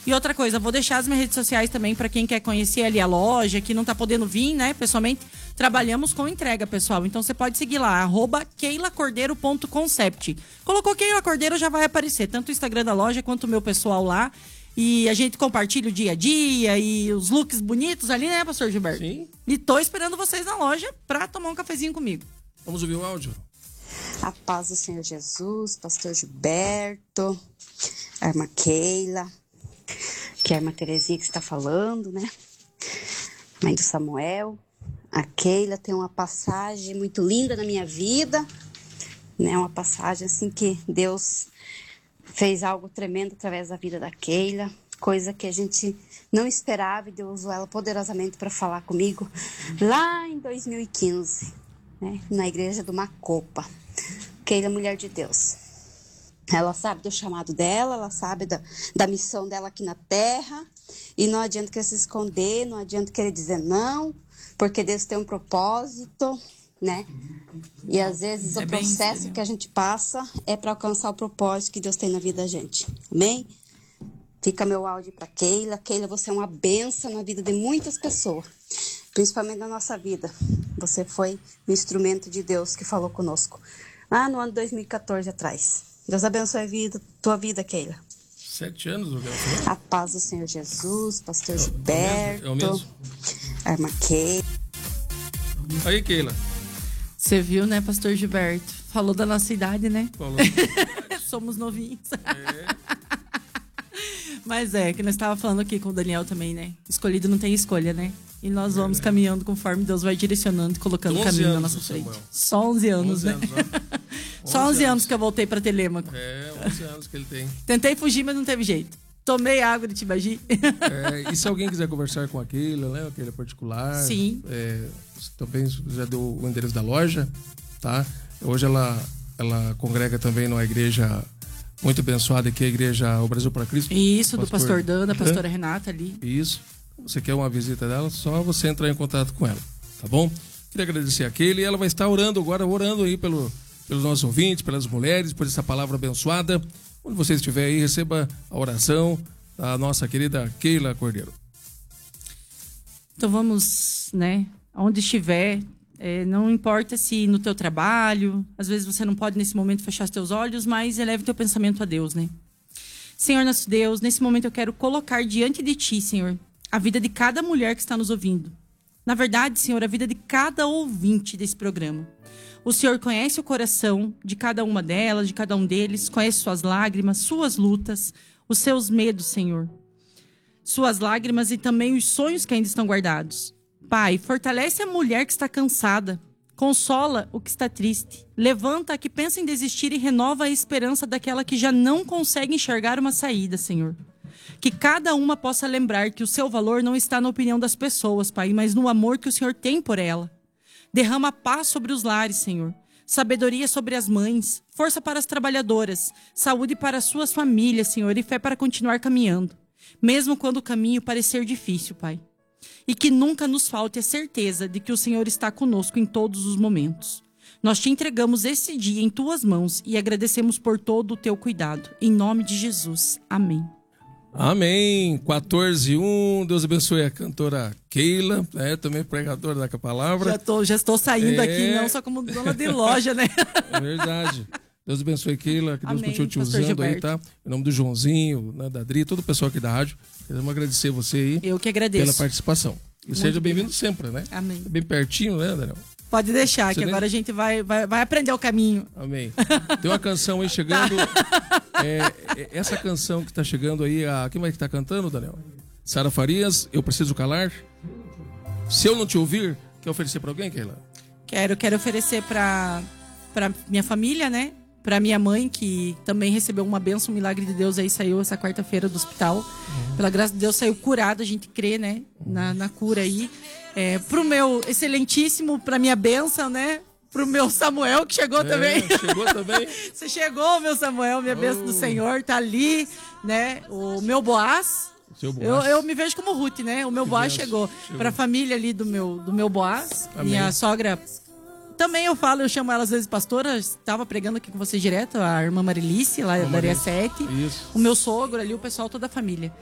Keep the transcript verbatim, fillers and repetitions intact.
E outra coisa, vou deixar as minhas redes sociais também para quem quer conhecer ali a loja, que não tá podendo vir, né, pessoalmente. Trabalhamos com entrega, pessoal. Então você pode seguir lá, arroba keila cordeiro ponto concept. Colocou Keila Cordeiro, já vai aparecer tanto o Instagram da loja quanto o meu pessoal lá. E a gente compartilha o dia a dia e os looks bonitos ali, né, pastor Gilberto? Sim. E tô esperando vocês na loja pra tomar um cafezinho comigo. Vamos ouvir o áudio. A paz do Senhor Jesus, pastor Gilberto, a irmã Keila, que é a irmã Terezinha que está falando, né? Mãe do Samuel. A Keila tem uma passagem muito linda na minha vida, né? Uma passagem assim que Deus fez algo tremendo através da vida da Keila, coisa que a gente não esperava, e Deus usou ela poderosamente para falar comigo lá em dois mil e quinze, né? Na igreja do Macopa. Keila, mulher de Deus. Ela sabe do chamado dela, ela sabe da, da missão dela aqui na terra, e não adianta querer se esconder, não adianta querer dizer não, porque Deus tem um propósito, né? E às vezes É o bem processo isso, que a gente passa é para alcançar o propósito que Deus tem na vida da gente. Amém? Fica meu áudio para Keila. Keila, você é uma bênção na vida de muitas pessoas, principalmente na nossa vida. Você foi o instrumento de Deus que falou conosco lá no ano dois mil e quatorze atrás. Deus abençoe a vida, tua vida, Keila. Sete anos, o Deus. A paz do Senhor Jesus, pastor É o Gilberto, mesmo? É o mesmo? a irmã Keila. Aí, Keila. Você viu, né, pastor Gilberto? Falou da nossa idade, né? Falou. Somos novinhos. É. Mas é, que nós estávamos falando aqui com o Daniel também, né? Escolhido não tem escolha, né? E nós vamos É. caminhando conforme Deus vai direcionando e colocando o caminho na nossa frente. Samuel. Só onze anos, onze né? anos, ó. Só onze onze anos que eu voltei pra Telêmaco. É, onze anos que ele tem. Tentei fugir, mas não teve jeito. Tomei água de Tibagi. É, e se alguém quiser conversar com aquele, né? Aquele particular. Sim. É, também já deu o endereço da loja, tá? Hoje ela, ela congrega também numa igreja muito abençoada, que é a igreja O Brasil para Cristo. Isso, do pastor Dan, da Hã? pastora Renata ali. Isso. Você quer uma visita dela, só você entrar em contato com ela, tá bom? Queria agradecer aquele, e ela vai estar orando agora, orando aí pelo, pelos nossos ouvintes, pelas mulheres, por essa palavra abençoada. Onde você estiver aí, receba a oração da nossa querida Keila Cordeiro. Então vamos, né? Onde estiver, é, não importa se no teu trabalho, às vezes você não pode nesse momento fechar os teus olhos, mas eleve teu pensamento a Deus, né? Senhor nosso Deus, nesse momento eu quero colocar diante de Ti, Senhor, a vida de cada mulher que está nos ouvindo. Na verdade, Senhor, a vida de cada ouvinte desse programa. O Senhor conhece o coração de cada uma delas, de cada um deles, conhece suas lágrimas, suas lutas, os seus medos, Senhor. Suas lágrimas e também os sonhos que ainda estão guardados. Pai, fortalece a mulher que está cansada, consola o que está triste, levanta a que pensa em desistir e renova a esperança daquela que já não consegue enxergar uma saída, Senhor. Que cada uma possa lembrar que o seu valor não está na opinião das pessoas, Pai, mas no amor que o Senhor tem por ela. Derrama paz sobre os lares, Senhor. Sabedoria sobre as mães, força para as trabalhadoras, saúde para as suas famílias, Senhor, e fé para continuar caminhando, mesmo quando o caminho parecer difícil, Pai. E que nunca nos falte a certeza de que o Senhor está conosco em todos os momentos. Nós te entregamos esse dia em tuas mãos e agradecemos por todo o teu cuidado. Em nome de Jesus. Amém. Amém. quatorze e um. Deus abençoe a cantora Keila, é, também pregadora da palavra. Já, tô, já estou saindo É. aqui, não só como dona de loja, né? É verdade. Deus abençoe Keila, que Deus Amém, continue te pastor usando aí, Gilberto. tá? Em nome do Joãozinho, né, da Adri, todo o pessoal aqui da rádio. Queremos agradecer você aí Eu que agradeço. pela participação. E seja bem-vindo sempre, né? Amém. Bem pertinho, né, Daniel? Pode deixar, Você que nem- agora a gente vai, vai, vai aprender o caminho. Amém. Tem uma canção aí chegando. é, é, essa canção que tá chegando aí, a, quem vai que tá cantando, Daniel? Sara Farias, Eu Preciso Calar. Se eu não te ouvir, quer oferecer pra alguém, Keila? Quero, quero oferecer para para minha família, né? Para minha mãe, que também recebeu uma bênção, um milagre de Deus aí, saiu essa quarta-feira do hospital. Uhum. Pela graça de Deus, saiu curada, a gente crê, né? Na, na cura aí. É, pro meu excelentíssimo, pra minha bênção, né? Pro meu Samuel, que chegou É, também. Chegou também. Você chegou, meu Samuel, minha bênção Oh. do Senhor, tá ali, né? O meu Boaz. Seu Eu, Boaz. eu me vejo como Ruth, né? O meu Que Boaz benção. chegou. Chegou. Pra família ali do meu, do meu Boaz. Amém. Minha sogra. Também eu falo, eu chamo ela às vezes pastora. Estava pregando aqui com vocês direto, a irmã Marilice, lá da Área sete. Isso. O meu sogro ali, o pessoal, toda a família.